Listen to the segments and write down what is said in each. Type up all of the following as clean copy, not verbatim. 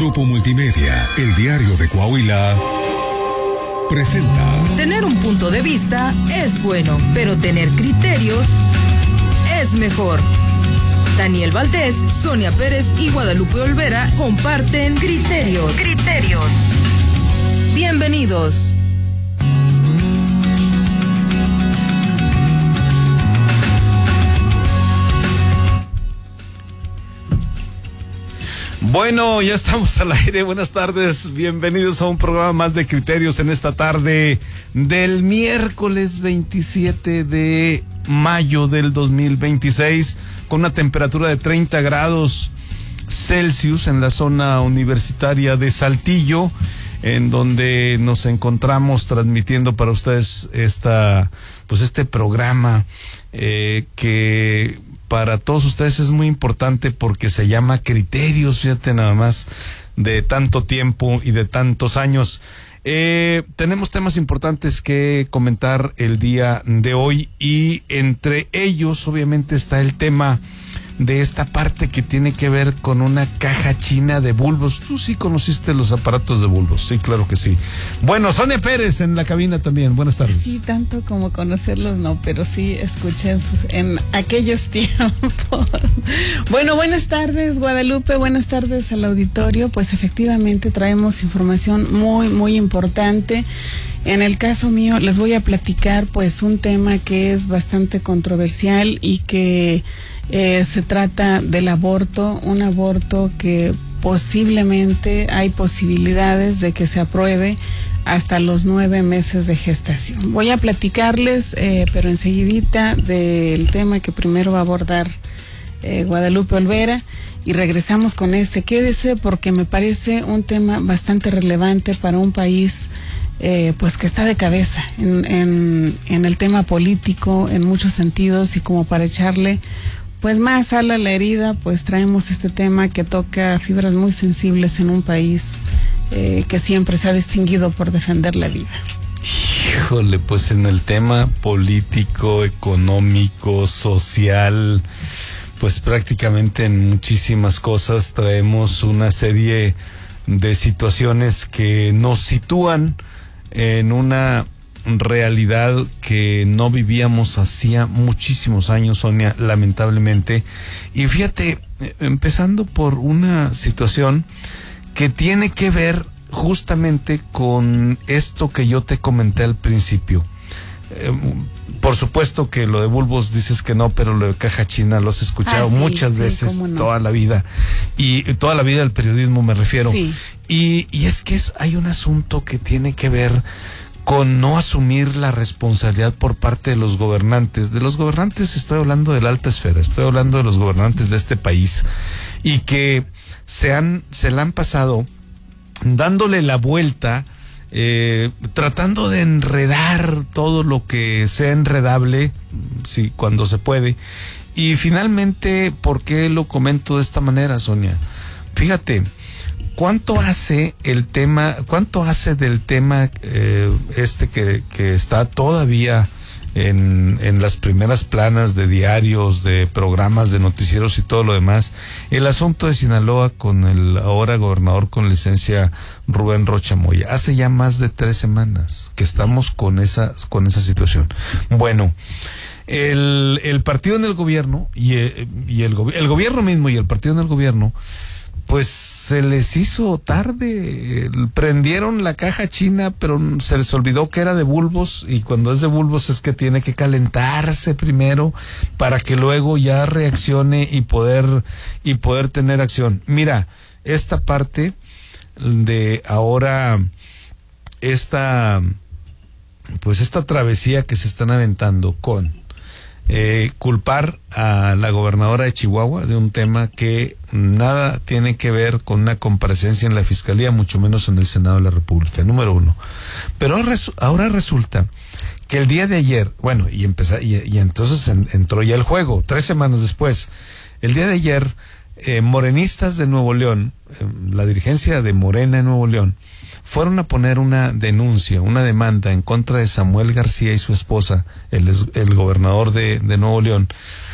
Grupo Multimedia, el diario de Coahuila, presenta. Tener un punto de vista es bueno, pero tener criterios es mejor. Daniel Valdés, Sonia Pérez y Guadalupe Olvera comparten Criterios. Bienvenidos. Bueno, ya estamos al aire. Buenas tardes, bienvenidos a un programa más de Criterios en esta tarde del miércoles 27 de mayo del 2026, con una temperatura de 30 grados Celsius en la zona universitaria de Saltillo, en donde nos encontramos transmitiendo para ustedes este programa que para todos ustedes es muy importante porque se llama Criterios, fíjate nada más, de tanto tiempo y de tantos años. Tenemos temas importantes que comentar el día de hoy y entre ellos obviamente está el tema de esta parte que tiene que ver con una caja china de bulbos. Tú sí conociste los aparatos de bulbos, sí, claro que sí. Bueno, Sonia Pérez en la cabina también, buenas tardes. Sí, tanto como conocerlos no, pero sí escuché en aquellos tiempos. Bueno, buenas tardes Guadalupe, buenas tardes al auditorio. Pues efectivamente traemos información muy, muy importante. En el caso mío les voy a platicar pues un tema que es bastante controversial y que se trata del aborto, un aborto que posiblemente hay posibilidades de que se apruebe hasta los 9 meses de gestación. Voy a platicarles, pero enseguidita, del tema que primero va a abordar Guadalupe Olvera, y regresamos con Quédese, porque me parece un tema bastante relevante para un país pues que está de cabeza en el tema político en muchos sentidos, y como para echarle pues más sal a la herida, pues traemos este tema que toca fibras muy sensibles en un país que siempre se ha distinguido por defender la vida. Híjole, pues en el tema político, económico, social, pues prácticamente en muchísimas cosas traemos una serie de situaciones que nos sitúan en una realidad que no vivíamos hacía muchísimos años, Sonia, lamentablemente. Y fíjate, empezando por una situación que tiene que ver justamente con esto que yo te comenté al principio. Por supuesto que lo de bulbos dices que no, pero lo de caja china lo has escuchado muchas veces, no, toda la vida, y toda la vida del periodismo me refiero. Sí. Y es que hay un asunto que tiene que ver con no asumir la responsabilidad por parte de los gobernantes. De los gobernantes estoy hablando de la alta esfera, estoy hablando de los gobernantes de este país, y que se la han pasado dándole la vuelta, tratando de enredar todo lo que sea enredable, sí, cuando se puede. Y finalmente, ¿por qué lo comento de esta manera, Sonia? Fíjate, ¿cuánto hace del tema que está todavía en las primeras planas de diarios, de programas, de noticieros y todo lo demás, el asunto de Sinaloa con el ahora gobernador con licencia Rubén Rocha Moya? Hace ya más de 3 semanas que estamos con esa situación. Bueno, el partido en el gobierno y el gobierno mismo y el partido en el gobierno, pues se les hizo tarde. Prendieron la caja china, pero se les olvidó que era de bulbos, y cuando es de bulbos es que tiene que calentarse primero para que luego ya reaccione y poder tener acción. Mira, esta parte de ahora, esta travesía que se están aventando con culpar a la gobernadora de Chihuahua de un tema que nada tiene que ver con una comparecencia en la Fiscalía, mucho menos en el Senado de la República, número uno. Pero ahora resulta que el día de ayer, bueno, y entonces entró ya el juego, 3 semanas después. El día de ayer, morenistas de Nuevo León, la dirigencia de Morena en Nuevo León, fueron a poner una denuncia, una demanda en contra de Samuel García y su esposa, el gobernador de Nuevo León,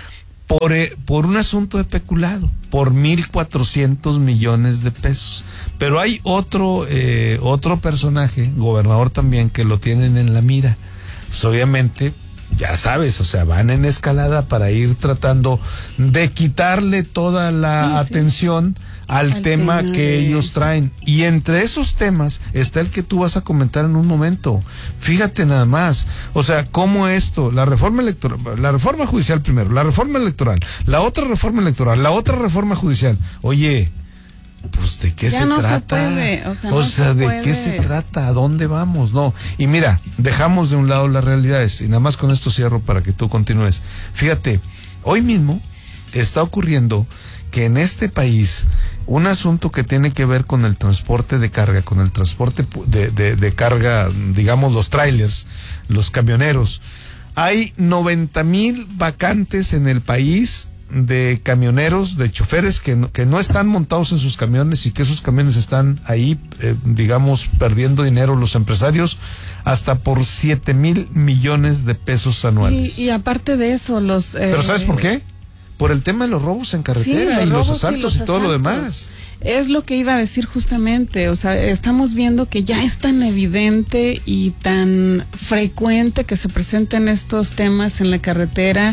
por un asunto de peculado, por 1,400 millones de pesos. Pero hay otro personaje, gobernador también, que lo tienen en la mira. Pues obviamente, ya sabes, o sea, van en escalada para ir tratando de quitarle toda la atención al tema que ellos traen. Y entre esos temas está el que tú vas a comentar en un momento. Fíjate nada más, o sea, cómo esto, la reforma electoral, la reforma judicial primero, la reforma electoral, la otra reforma electoral, la otra reforma judicial. Oye, pues ¿de qué ya se no trata? Se puede, o sea, ¿de qué se trata? ¿A dónde vamos? No. Y mira, dejamos de un lado las realidades y nada más con esto cierro para que tú continúes. Fíjate, hoy mismo está ocurriendo que en este país un asunto que tiene que ver con el transporte de carga, con el transporte de carga, digamos los trailers, los camioneros, hay 90,000 vacantes en el país de camioneros, de choferes que no están montados en sus camiones y que esos camiones están ahí, digamos, perdiendo dinero los empresarios hasta por 7,000 millones de pesos anuales. Y aparte de eso, ¿Pero sabes por qué? Por el tema de los robos en carretera, y los asaltos y todo lo demás. Es lo que iba a decir justamente, o sea, estamos viendo que ya es tan evidente y tan frecuente que se presenten estos temas en la carretera,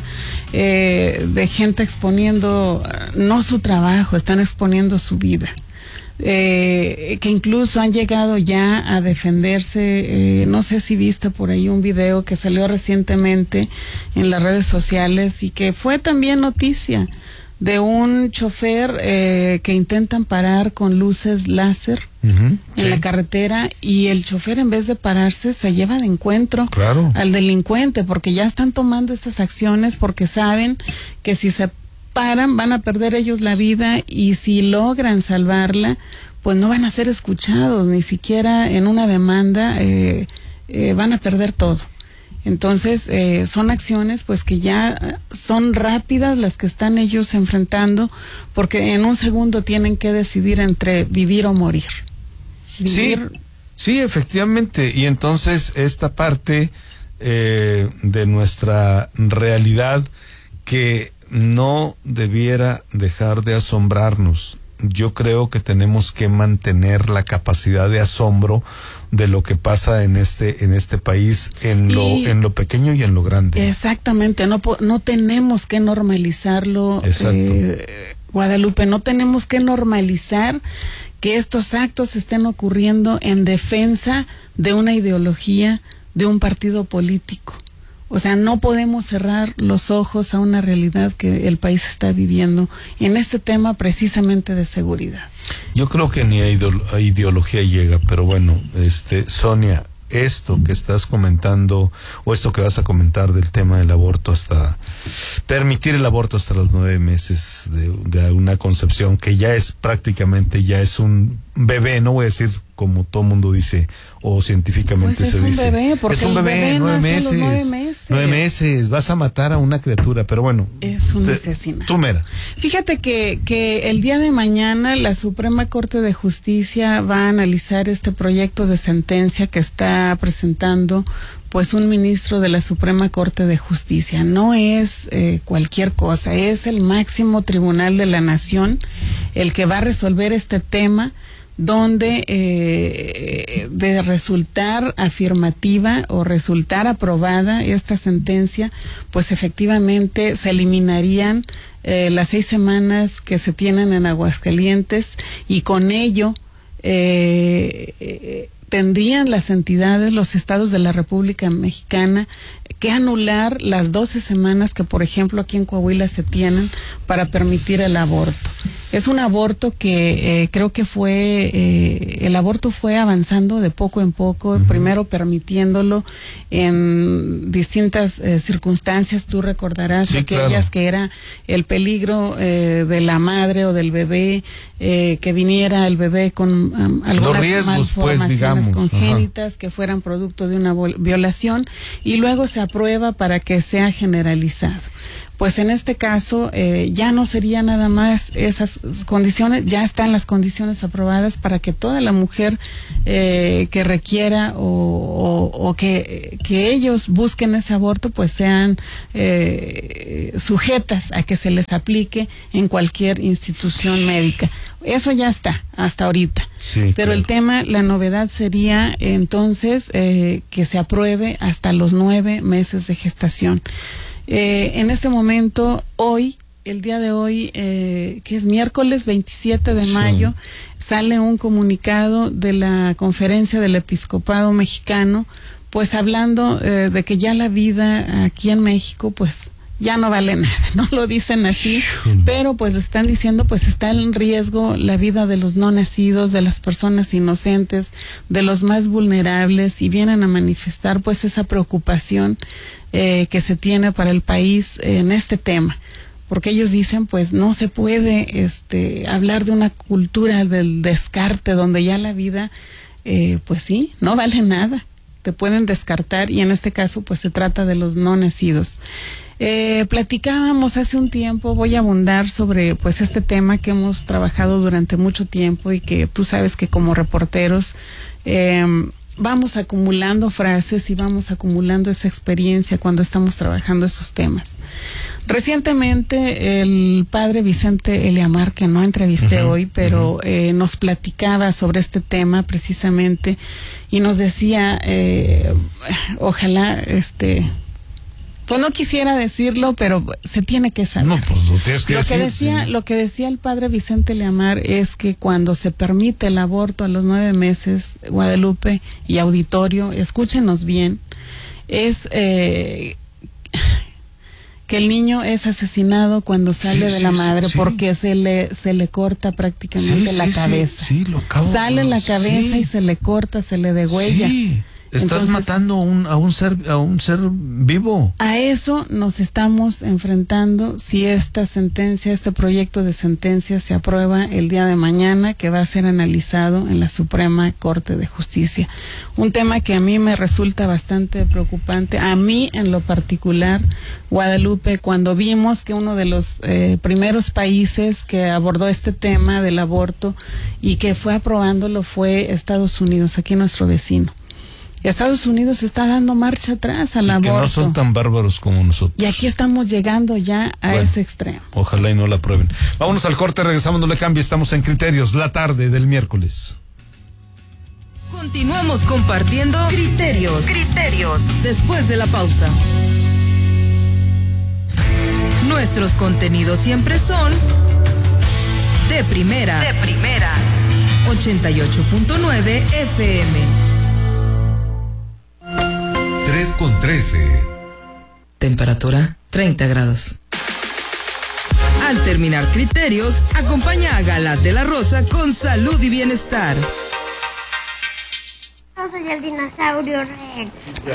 de gente exponiendo no su trabajo, están exponiendo su vida. Que incluso han llegado ya a defenderse. No sé si viste por ahí un video que salió recientemente en las redes sociales y que fue también noticia de un chofer que intentan parar con luces láser en la carretera, y el chofer, en vez de pararse, se lleva de encuentro al delincuente, porque ya están tomando estas acciones porque saben que si se paran van a perder ellos la vida, y si logran salvarla, pues no van a ser escuchados, ni siquiera en una demanda, van a perder todo. Entonces, son acciones pues que ya son rápidas las que están ellos enfrentando, porque en un segundo tienen que decidir entre vivir o morir. Sí, efectivamente. Y entonces esta parte de nuestra realidad que no debiera dejar de asombrarnos. Yo creo que tenemos que mantener la capacidad de asombro de lo que pasa en este país, en lo pequeño y en lo grande. Exactamente, no tenemos que normalizarlo, Guadalupe, no tenemos que normalizar que estos actos estén ocurriendo en defensa de una ideología, de un partido político. O sea, no podemos cerrar los ojos a una realidad que el país está viviendo en este tema precisamente de seguridad. Yo creo que ni a ideología llega, pero bueno, Sonia, esto que estás comentando, o esto que vas a comentar del tema del aborto, hasta permitir el aborto hasta los 9 meses de una concepción que ya es prácticamente, ya es un bebé, no voy a decir como todo mundo dice, o científicamente pues se dice. Es un bebé, 9 meses. 9 meses, vas a matar a una criatura, pero bueno. Es un asesinato. Tú mera. Fíjate que el día de mañana la Suprema Corte de Justicia va a analizar este proyecto de sentencia que está presentando pues un ministro de la Suprema Corte de Justicia. No es cualquier cosa, es el máximo tribunal de la nación el que va a resolver este tema, donde de resultar afirmativa o resultar aprobada esta sentencia, pues efectivamente se eliminarían las 6 semanas que se tienen en Aguascalientes, y con ello tendrían las entidades, los estados de la República Mexicana, que anular las 12 semanas que, por ejemplo, aquí en Coahuila se tienen para permitir el aborto. Es un aborto que creo que el aborto fue avanzando de poco en poco, primero permitiéndolo en distintas circunstancias. Tú recordarás aquellas que era el peligro de la madre o del bebé, que viniera el bebé con algunas riesgos, malformaciones congénitas que fueran producto de una violación, y luego se aprueba para que sea generalizado. pues en este caso ya no sería nada más esas condiciones, ya están las condiciones aprobadas para que toda la mujer que requiera o que ellos busquen ese aborto, pues sean sujetas a que se les aplique en cualquier institución médica. Eso ya está hasta ahorita. Sí, pero el tema, la novedad sería entonces que se apruebe hasta los 9 meses de gestación. En este momento, hoy, el día de hoy, que es miércoles 27 de mayo, sale un comunicado de la Conferencia del Episcopado Mexicano, pues hablando de que ya la vida aquí en México, pues ya no vale nada, no lo dicen así, pero pues lo están diciendo, pues está en riesgo la vida de los no nacidos, de las personas inocentes, de los más vulnerables, y vienen a manifestar pues esa preocupación que se tiene para el país en este tema, porque ellos dicen pues no se puede hablar de una cultura del descarte donde ya la vida pues sí, no vale nada, te pueden descartar, y en este caso pues se trata de los no nacidos. Platicábamos hace un tiempo, voy a abundar sobre pues este tema que hemos trabajado durante mucho tiempo y que tú sabes que como reporteros vamos acumulando frases y vamos acumulando esa experiencia cuando estamos trabajando esos temas. Recientemente el padre Vicente Eliamar, que no entrevisté hoy, pero nos platicaba sobre este tema precisamente y nos decía, ojalá pues no quisiera decirlo, pero se tiene que saber. No, pues lo tienes que decir. Lo que decía el padre Vicente Eliamar es que cuando se permite el aborto a los 9 meses, Guadalupe y auditorio, escúchenos bien, es que el niño es asesinado cuando sale de la madre, porque se le corta prácticamente la cabeza. Sí, lo acabo. Sale la cabeza y se le corta, se le degüella. Sí. Estás matando a un ser vivo. A eso nos estamos enfrentando si esta sentencia, este proyecto de sentencia se aprueba el día de mañana, que va a ser analizado en la Suprema Corte de Justicia. Un tema que a mí me resulta bastante preocupante, a mí en lo particular, Guadalupe, cuando vimos que uno de los primeros países que abordó este tema del aborto y que fue aprobándolo fue Estados Unidos, aquí nuestro vecino. Estados Unidos está dando marcha atrás al aborto. Que no son tan bárbaros como nosotros. Y aquí estamos llegando ya a ese extremo. Ojalá y no la aprueben. Vámonos al corte, regresamos, no le cambie, estamos en Criterios, la tarde del miércoles. Continuamos compartiendo criterios después de la pausa. Nuestros contenidos siempre son de primera. 88.9 FM. 3:13. Temperatura 30 grados. Al terminar Criterios, acompaña a Galat de la Rosa con salud y bienestar. Yo soy el dinosaurio Rex.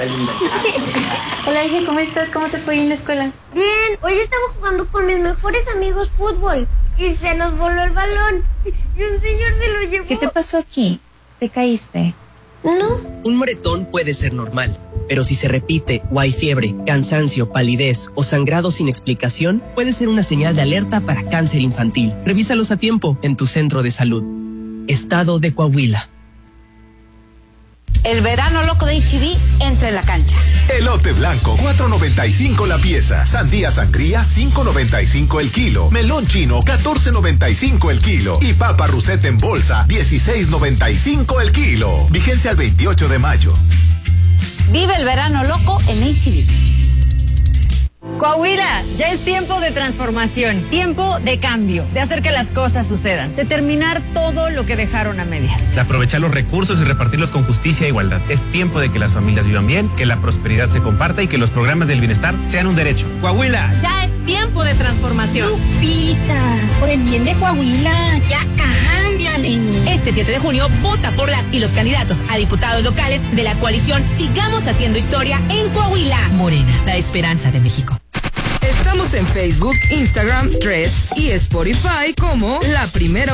Hola, hija, ¿cómo estás? ¿Cómo te fue en la escuela? Bien, hoy estaba jugando con mis mejores amigos fútbol y se nos voló el balón y un señor se lo llevó. ¿Qué te pasó aquí? ¿Te caíste? No. Un moretón puede ser normal, pero si se repite o hay fiebre, cansancio, palidez o sangrado sin explicación, puede ser una señal de alerta para cáncer infantil. Revísalos a tiempo en tu centro de salud. Estado de Coahuila. El verano loco de H-E-B entra en la cancha. Elote blanco, $4.95 la pieza. Sandía sangría, $5.95 el kilo. Melón chino, $14.95 el kilo. Y papa ruseta en bolsa, $16.95 el kilo. Vigencia al 28 de mayo. Vive el verano loco en H-E-B. Coahuila, ya es tiempo de transformación, tiempo de cambio, de hacer que las cosas sucedan, de terminar todo lo que dejaron a medias. De aprovechar los recursos y repartirlos con justicia e igualdad. Es tiempo de que las familias vivan bien, que la prosperidad se comparta y que los programas del bienestar sean un derecho. Coahuila. Ya es tiempo de transformación. Lupita, por el bien de Coahuila, ya cámbiale. Este 7 de junio, vota por las y los candidatos a diputados locales de la coalición Sigamos Haciendo Historia en Coahuila. Morena, la esperanza de México. Estamos en Facebook, Instagram, Threads y Spotify como La Primera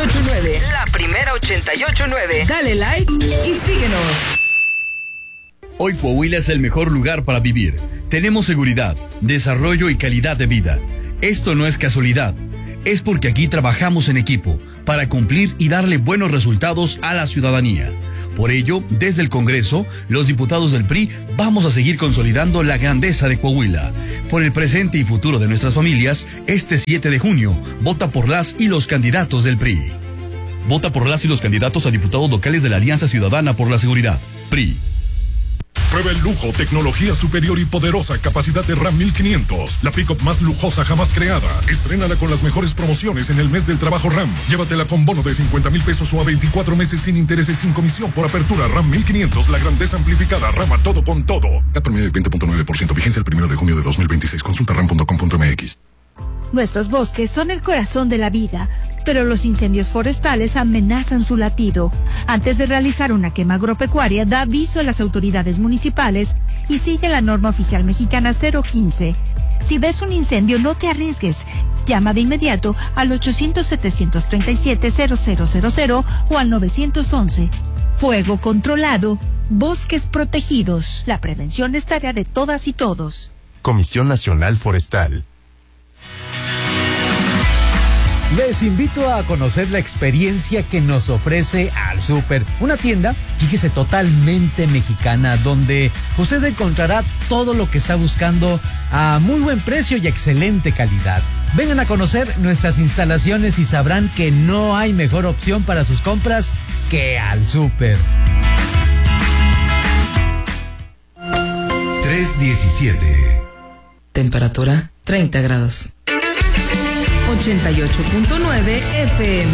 88.9. La Primera 88.9. Dale like y síguenos. Hoy Coahuila es el mejor lugar para vivir. Tenemos seguridad, desarrollo y calidad de vida. Esto no es casualidad. Es porque aquí trabajamos en equipo para cumplir y darle buenos resultados a la ciudadanía. Por ello, desde el Congreso, los diputados del PRI vamos a seguir consolidando la grandeza de Coahuila. Por el presente y futuro de nuestras familias, este 7 de junio, vota por las y los candidatos del PRI. Vota por las y los candidatos a diputados locales de la Alianza Ciudadana por la Seguridad, PRI. Prueba el lujo, tecnología superior y poderosa capacidad de RAM 1500. La pick-up más lujosa jamás creada. Estrénala con las mejores promociones en el mes del trabajo RAM. Llévatela con bono de 50,000 pesos o a 24 meses sin intereses, sin comisión por apertura. RAM 1500, la grandeza amplificada. RAM a todo con todo. CAT promedio de 20.9%. Vigencia el 1 de junio de 2026. Consulta ram.com.mx. Nuestros bosques son el corazón de la vida, pero los incendios forestales amenazan su latido. Antes de realizar una quema agropecuaria, da aviso a las autoridades municipales y sigue la norma oficial mexicana 015. Si ves un incendio, no te arriesgues. Llama de inmediato al 800-737-0000 o al 911. Fuego controlado, bosques protegidos. La prevención es tarea de todas y todos. Comisión Nacional Forestal. Les invito a conocer la experiencia que nos ofrece Al Súper, una tienda, fíjese, totalmente mexicana, donde usted encontrará todo lo que está buscando a muy buen precio y excelente calidad. Vengan a conocer nuestras instalaciones y sabrán que no hay mejor opción para sus compras que Al Súper. 3:17. Temperatura 30 grados. 88.9 FM.